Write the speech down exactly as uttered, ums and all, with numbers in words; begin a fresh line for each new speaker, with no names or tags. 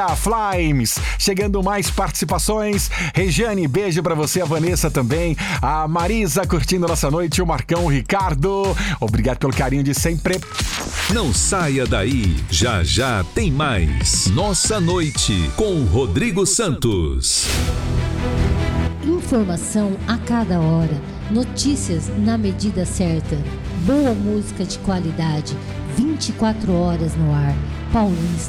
A Flames, chegando mais participações. Regiane, beijo pra você, a Vanessa também, a Marisa curtindo nossa noite, o Marcão, o Ricardo, obrigado pelo carinho de sempre.
Não saia daí, já já tem mais Nossa Noite com Rodrigo Santos.
Informação a cada hora, notícias na medida certa, boa música de qualidade, vinte e quatro horas no ar. Paulista